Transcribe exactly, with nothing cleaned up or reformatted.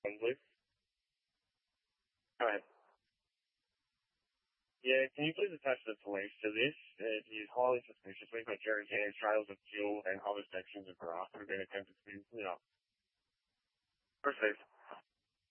Please. All right. Yeah, can you please attach the links to this? It is highly suspicious. We've got jerry cans, trails of fuel, and other sections of grass that have been attempted to be, you know, proceed.